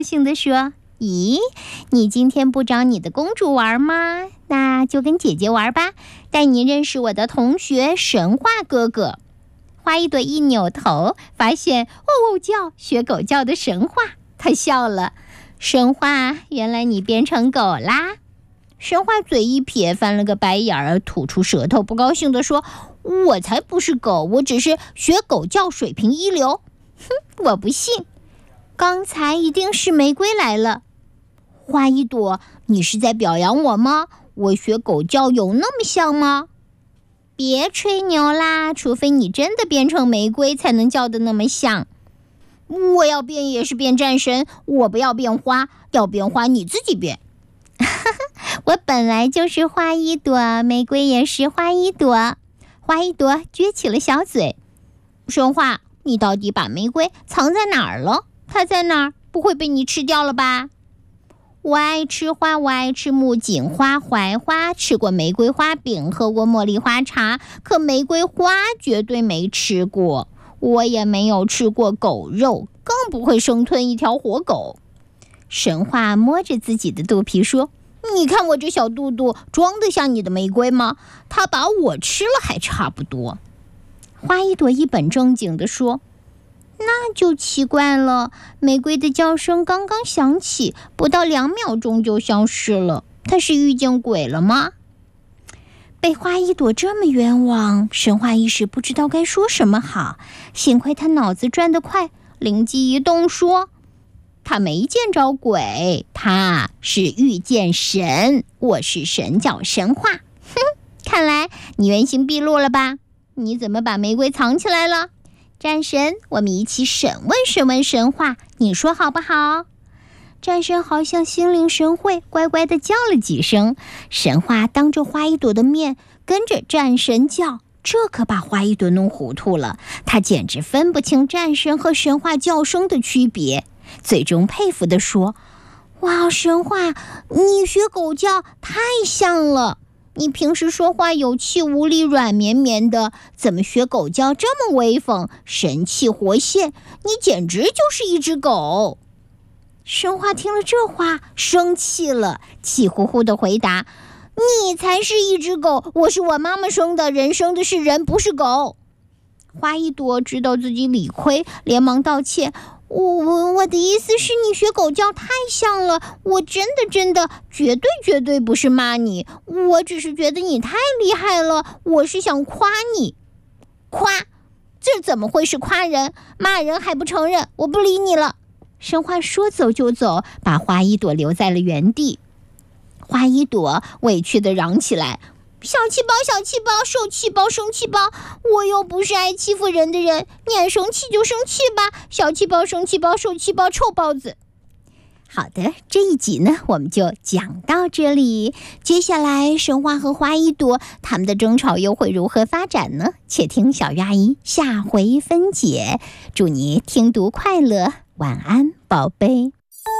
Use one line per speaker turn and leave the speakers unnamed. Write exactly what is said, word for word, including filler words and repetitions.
兴地说：咦，你今天不找你的公主玩吗？那就跟姐姐玩吧，带你认识我的同学神话哥哥。花一朵一扭头，发现喔喔叫学狗叫的神话，他笑了。神话，原来你变成狗啦！神话嘴一撇，翻了个白眼儿，吐出舌头，不高兴地说：我才不是狗，我只是学狗叫水平一流。哼，我不信，刚才一定是玫瑰来了。花一朵，你是在表扬我吗？我学狗叫有那么像吗？别吹牛啦，除非你真的变成玫瑰才能叫得那么像。我要变也是变战神，我不要变花，要变花你自己变。我本来就是花一朵，玫瑰也是花一朵。花一朵撅起了小嘴。神话，你到底把玫瑰藏在哪儿了？它在哪儿？不会被你吃掉了吧？我爱吃花，我爱吃木槿花、槐花，吃过玫瑰花饼，喝过茉莉花茶，可玫瑰花绝对没吃过。我也没有吃过狗肉，更不会生吞一条活狗。神话摸着自己的肚皮说：你看我这小肚肚装得下你的玫瑰吗？它把我吃了还差不多。花一朵一本正经地说：那就奇怪了，玫瑰的叫声刚刚响起，不到两秒钟就消失了。它是遇见鬼了吗？被花一朵这么冤枉，神话一时不知道该说什么好。幸亏他脑子转得快，灵机一动说：他没见着鬼，他是遇见神，我是神角神话。哼，看来你原形毕露了吧？你怎么把玫瑰藏起来了？战神，我们一起审问审问神话，你说好不好？战神好像心领神会，乖乖地叫了几声。神话当着花一朵的面跟着战神叫，这可把花一朵弄糊涂了。他简直分不清战神和神话叫声的区别，最终佩服地说：哇，神话，你学狗叫太像了。你平时说话有气无力，软绵绵的，怎么学狗叫这么威风，神气活现？你简直就是一只狗。神话听了这话，生气了，气呼呼地回答：你才是一只狗，我是我妈妈生的，人生的是人，不是狗。花一朵知道自己理亏，连忙道歉：我我我的意思是你学狗叫太像了，我真的真的绝对绝对不是骂你，我只是觉得你太厉害了，我是想夸你。夸？这怎么会是夸人？骂人还不承认？我不理你了。神话说走就走，把花一朵留在了原地。花一朵委屈地嚷起来：小气包，小气包，受气包，生气包，我又不是爱欺负人的人，你爱生气就生气吧，小气包，生气包，受气包，臭包子。好的，这一集呢，我们就讲到这里。接下来，神话和花一朵他们的争吵又会如何发展呢？且听小鱼阿姨下回分解。祝你听读快乐，晚安，宝贝。